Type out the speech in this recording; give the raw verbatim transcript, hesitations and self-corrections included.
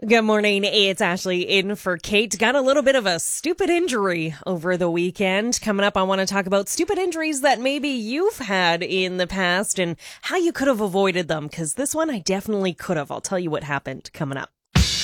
Good morning. It's Ashley in for Kate. Got a little bit of a stupid injury over the weekend. Coming up, I want to talk about stupid injuries that maybe you've had in the past and how you could have avoided them, because this one I definitely could have. I'll tell you what happened coming up.